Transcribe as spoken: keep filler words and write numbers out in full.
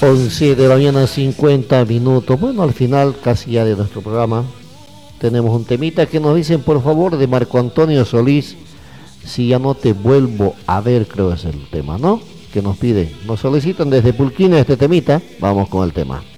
once de la mañana, cincuenta minutos. Bueno, al final casi ya de nuestro programa tenemos un temita que nos dicen, por favor, de Marco Antonio Solís. Si ya no te vuelvo a ver, creo que es el tema, ¿no? Que nos pide, nos solicitan desde Pulquina este temita. Vamos con el tema.